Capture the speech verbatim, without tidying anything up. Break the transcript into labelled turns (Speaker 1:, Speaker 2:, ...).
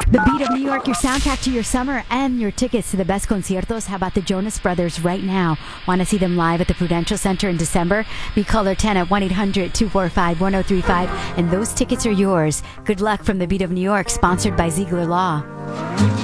Speaker 1: The Beat of New York, your soundtrack to your summer and your tickets to the best conciertos. How about the Jonas Brothers right now? Want to see them live at the Prudential Center in December? Be caller ten at one eight hundred two four five one oh three five, and those tickets are yours. Good luck from the Beat of New York, sponsored by Ziegler Law.